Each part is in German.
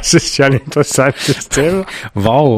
Das ist ja ein interessantes Thema. Wow.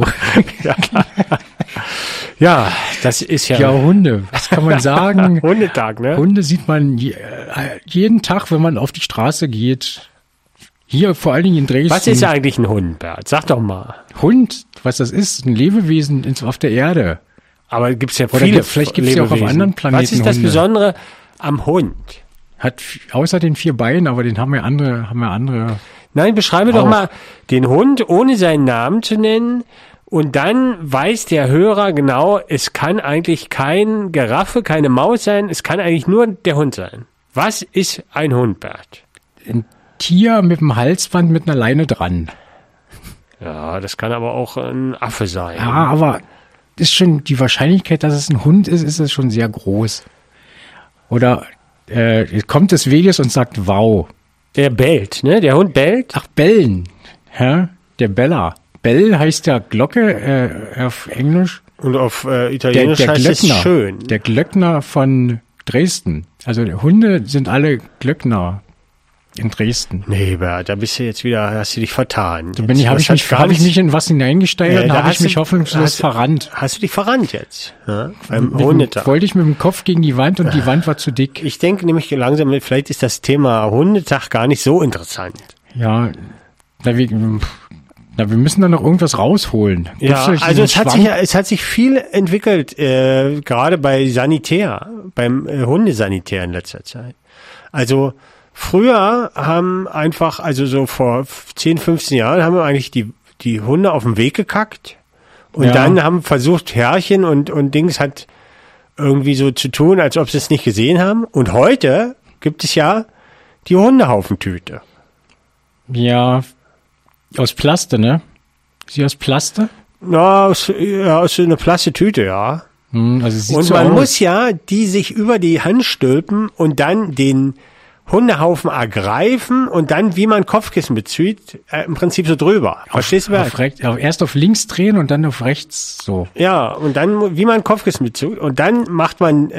Ja, das ist ja... Ja, Hunde. Was kann man sagen? Hundetag, ne? Hunde sieht man jeden Tag, wenn man auf die Straße geht. Hier, vor allen Dingen in Dresden. Was ist eigentlich ein Hund, Bert? Sag doch mal. Hund, was das ist? Ein Lebewesen auf der Erde. Aber gibt's ja Oder viele vielleicht gibt's ja auch auf anderen Planeten Was ist das Hunde. Besondere am Hund? Hat außer den 4 Beinen, aber den haben wir andere. Nein, beschreibe doch mal den Hund, ohne seinen Namen zu nennen. Und dann weiß der Hörer genau, es kann eigentlich kein Giraffe, keine Maus sein. Es kann eigentlich nur der Hund sein. Was ist ein Hund, Bert? Ein Tier mit einem Halsband mit einer Leine dran. Ja, das kann aber auch ein Affe sein. Ja, aber ist schon die Wahrscheinlichkeit, dass es ein Hund ist es schon sehr groß. Oder kommt des Weges und sagt wow. Der bellt, ne? Der Hund bellt. Ach, bellen. Hä? Der Beller. Bell heißt ja Glocke auf Englisch. Und auf Italienisch heißt es schön. Der Glöckner von Dresden. Also Hunde sind alle Glöckner in Dresden. Nee, Bert, da bist du jetzt wieder, hast du dich vertan. Habe ich mich in was hineingesteigert und habe ich mich hoffnungslos verrannt. Hast du dich verrannt jetzt? Ja? Beim Hundetag. Wollte ich mit dem Kopf gegen die Wand und die Wand war zu dick. Ich denke nämlich langsam, vielleicht ist das Thema Hundetag gar nicht so interessant. Ja, wir müssen da noch irgendwas rausholen. Ja, also es hat sich viel entwickelt, gerade bei beim Hundesanitär in letzter Zeit. Also früher haben einfach, also so vor 10, 15 Jahren haben wir eigentlich die Hunde auf den Weg gekackt und dann haben versucht, Herrchen und Dings hat irgendwie so zu tun, als ob sie es nicht gesehen haben. Und heute gibt es ja die Hundehaufentüte. Ja, aus Plaste, ne? Ist sie aus Plaste? Na, aus so einer Plastetüte, ja. Also sieht und so man aus. muss ja die sich über die Hand stülpen und dann den Hundehaufen ergreifen und dann, wie man Kopfkissen bezieht, im Prinzip so drüber. Verstehst du? Erst auf links drehen und dann auf rechts so. Ja, und dann, wie man Kopfkissen bezieht. Und dann macht man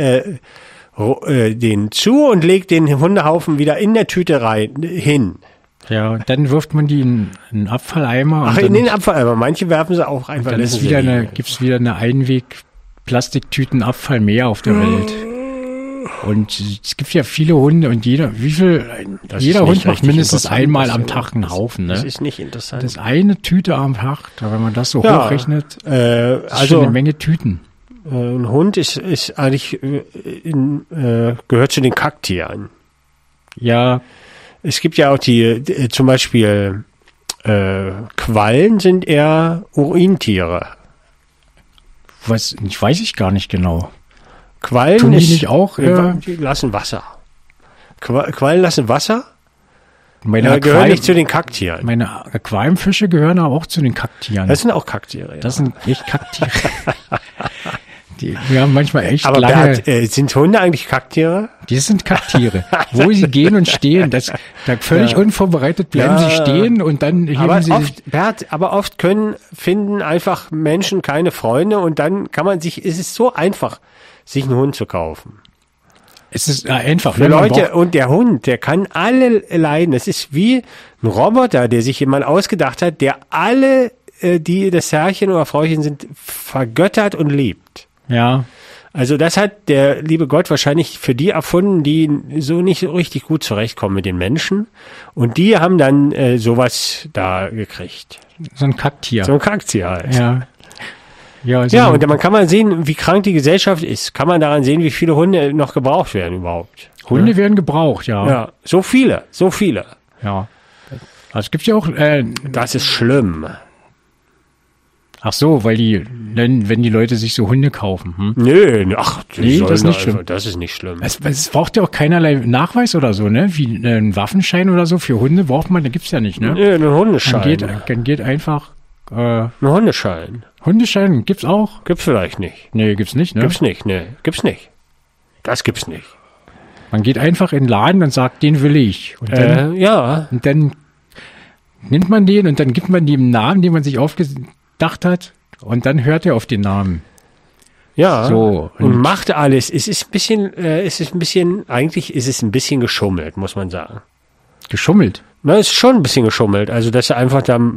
den zu und legt den Hundehaufen wieder in der Tüte hin. Ja, und dann wirft man die in einen Abfalleimer. Ach, in den Abfalleimer. Manche werfen sie auch einfach. Dann gibt's wieder eine Einweg-Plastiktütenabfall mehr auf der Welt. Und es gibt ja viele Hunde und jeder Hund macht mindestens einmal am Tag einen Haufen. Ne? Das ist nicht interessant. Das ist eine Tüte am Tag, wenn man das so hochrechnet, ist schon eine Menge Tüten. Ein Hund ist eigentlich gehört zu den Kacktieren. Ja. Es gibt ja auch zum Beispiel Quallen sind eher Urintiere. Weiß ich gar nicht genau. Quallen tun die nicht auch? Die lassen Wasser. Quallen lassen Wasser? Gehören nicht zu den Kacktieren. Meine Aquariumfische gehören aber auch zu den Kacktieren. Das sind auch Kacktiere, ja. Das sind echt Kacktiere. Wir haben manchmal echt aber lange... Bert, sind Hunde eigentlich Kacktiere? Die sind Kacktiere. Wo sie gehen und stehen, da völlig unvorbereitet bleiben sie stehen und dann heben sie... Aber oft finden einfach Menschen keine Freunde und dann ist es so einfach, sich einen Hund zu kaufen. Es ist einfach. Für Leute, und der Hund, der kann alle leiden. Es ist wie ein Roboter, der sich jemand ausgedacht hat, der alle, die das Herrchen oder Frauchen sind, vergöttert und liebt. Ja. Also das hat der liebe Gott wahrscheinlich für die erfunden, die so nicht so richtig gut zurechtkommen mit den Menschen. Und die haben dann sowas da gekriegt. So ein Kacktier. So ein Kacktier halt. Ja. Ja, und man kann mal sehen, wie krank die Gesellschaft ist. Kann man daran sehen, wie viele Hunde noch gebraucht werden überhaupt. Hunde werden gebraucht, ja. Ja, so viele. Ja. Also es gibt ja auch... das ist schlimm. Ach so, wenn die Leute sich so Hunde kaufen. Nee, das ist nicht schlimm. Das ist nicht schlimm. Es braucht ja auch keinerlei Nachweis oder so, ne? Wie einen Waffenschein oder so für Hunde braucht man, da gibt's ja nicht, ne? Nee, einen Hundeschein. Dann geht einfach... Ein Hundeschein. Hundeschein gibt's auch? Gibt's vielleicht nicht. Nee, gibt's nicht, ne? Gibt's nicht. Das gibt's nicht. Man geht einfach in den Laden und sagt, den will ich. Und dann, Und dann nimmt man den und dann gibt man dem Namen, den man sich aufgedacht hat, und dann hört er auf den Namen. Ja. So. Und macht alles. Eigentlich ist es ein bisschen geschummelt, muss man sagen. Geschummelt? Na, ist schon ein bisschen geschummelt. Also, dass er einfach da